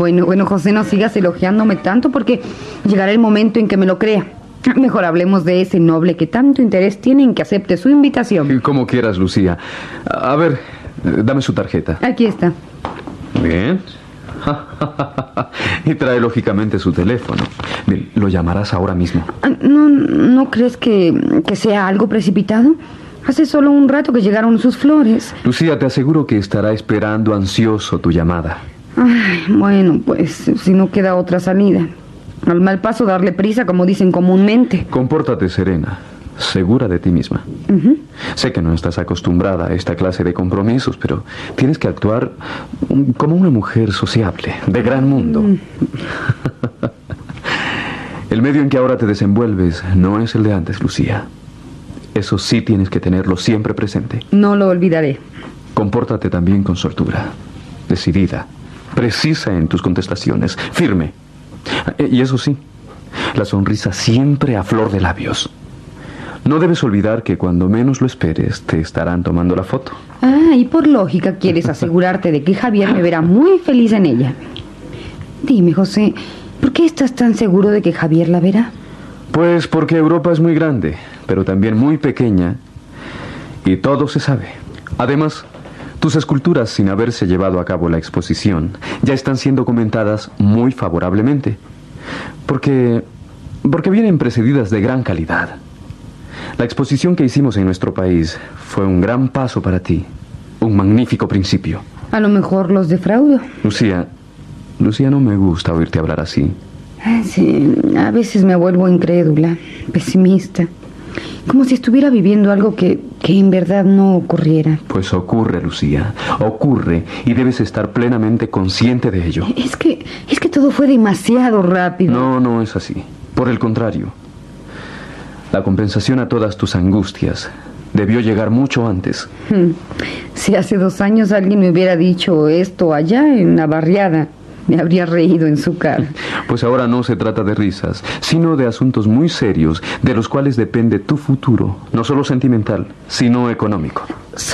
Bueno, José, no sigas elogiándome tanto porque llegará el momento en que me lo crea. Mejor hablemos de ese noble que tanto interés tiene en que acepte su invitación. Como quieras, Lucía. A ver, dame su tarjeta. Aquí está. Bien. Y trae lógicamente su teléfono. Bien, lo llamarás ahora mismo. ¿No crees que sea algo precipitado? Hace solo un rato que llegaron sus flores. Lucía, te aseguro que estará esperando ansioso tu llamada. Ay, bueno, pues si no queda otra salida. Al mal paso darle prisa, como dicen comúnmente. Compórtate serena, segura de ti misma. Sé que no estás acostumbrada a esta clase de compromisos, pero tienes que actuar como una mujer sociable, de gran mundo. El medio en que ahora te desenvuelves no es el de antes, Lucía. Eso sí tienes que tenerlo siempre presente. No lo olvidaré. Compórtate también con soltura, decidida, precisa en tus contestaciones, firme. Y eso sí, la sonrisa siempre a flor de labios. No debes olvidar que cuando menos lo esperes te estarán tomando la foto. Y por lógica quieres asegurarte de que Javier me verá muy feliz en ella. Dime, José, ¿por qué estás tan seguro de que Javier la verá? Pues porque Europa es muy grande, pero también muy pequeña, y todo se sabe. Además, tus esculturas, sin haberse llevado a cabo la exposición, ya están siendo comentadas muy favorablemente, porque vienen precedidas de gran calidad. La exposición que hicimos en nuestro país fue un gran paso para ti, un magnífico principio. A lo mejor los defraudo. Lucía, no me gusta oírte hablar así. Sí, a veces me vuelvo incrédula, pesimista, como si estuviera viviendo algo que en verdad no ocurriera. Pues ocurre, Lucía, ocurre, y debes estar plenamente consciente de ello. Es que todo fue demasiado rápido. No es así. Por el contrario, la compensación a todas tus angustias debió llegar mucho antes. Si hace 2 años alguien me hubiera dicho esto allá en la barriada, me habría reído en su cara. Pues ahora no se trata de risas, sino de asuntos muy serios, de los cuales depende tu futuro, no solo sentimental, sino económico.